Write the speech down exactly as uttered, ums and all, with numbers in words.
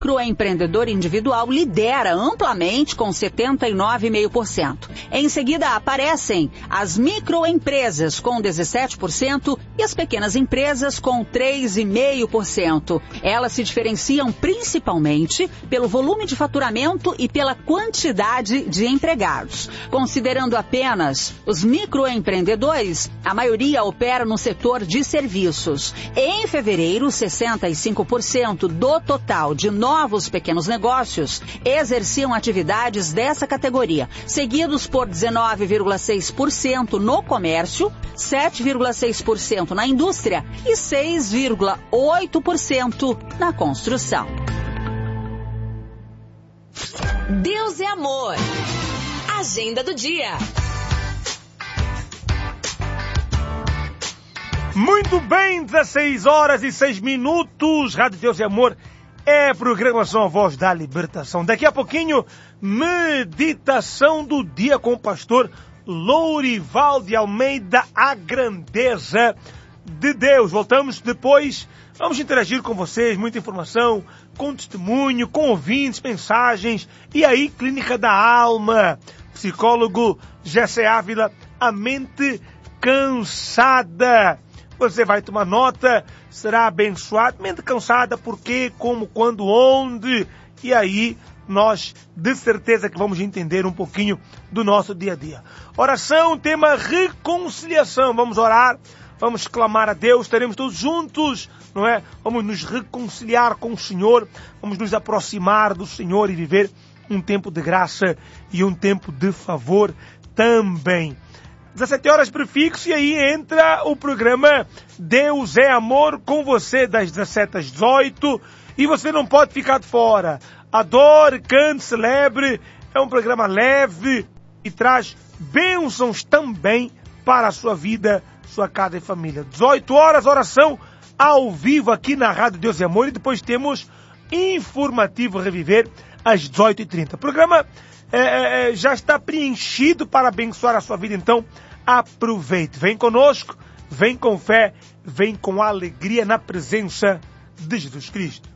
microempreendedor individual lidera amplamente com setenta e nove vírgula cinco por cento. Em seguida aparecem as microempresas com dezessete por cento e as pequenas empresas com três vírgula cinco por cento. Elas se diferenciam principalmente pelo volume de faturamento e pela quantidade de empregados. Considerando apenas os microempreendedores, a maioria opera no setor de serviços. Em fevereiro, sessenta e cinco por cento do total de novos pequenos negócios exerciam atividades dessa categoria, seguidos por dezenove vírgula seis por cento no comércio, sete vírgula seis por cento na indústria e seis vírgula oito por cento na construção. Deus é amor. Agenda do dia. Muito bem, dezesseis horas e seis minutos. Rádio Deus é Amor é programação A Voz da Libertação. Daqui a pouquinho, meditação do dia com o pastor Lourival de Almeida, a grandeza de Deus. Voltamos depois, vamos interagir com vocês, muita informação, com testemunho, com ouvintes, mensagens. E aí, Clínica da Alma, psicólogo Jessé Ávila, a mente cansada. Você vai tomar nota, será abençoado. Mente cansada, por quê, como, quando, onde. E aí, nós, de certeza que vamos entender um pouquinho do nosso dia a dia. Oração, tema reconciliação. Vamos orar, vamos clamar a Deus, estaremos todos juntos, não é? Vamos nos reconciliar com o Senhor, vamos nos aproximar do Senhor e viver um tempo de graça e um tempo de favor também. dezessete horas prefixo e aí entra o programa Deus é Amor com você das dezessete às dezoito e você não pode ficar de fora. Adore, cante, celebre, é um programa leve e traz bênçãos também para a sua vida, sua casa e família. dezoito horas, oração ao vivo aqui na Rádio Deus é Amor e depois temos Informativo Reviver às dezoito e trinta. O programa É, é, já está preenchido para abençoar a sua vida, então aproveite. Vem conosco, vem com fé, vem com alegria na presença de Jesus Cristo.